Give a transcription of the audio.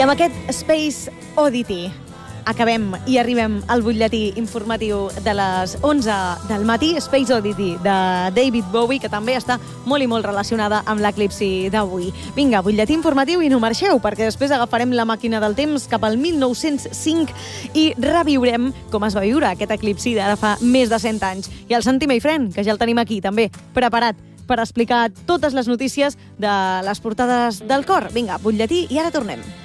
amb aquest Space Oddity acabem i arribem al butlletí informatiu de les 11 del matí, Space Oddity de David Bowie, que també està molt i molt relacionada amb l'eclipsi d'avui. Vinga, butlletí informatiu i no marxeu, perquè després agafarem la màquina del temps cap al 1905 i reviurem com es va viure aquest eclipsi d'ara fa més de 100 anys. I el Santi Meifrén, que ja el tenim aquí també, preparat per explicar totes les notícies de les portades del cor. Vinga, butlletí i ara tornem.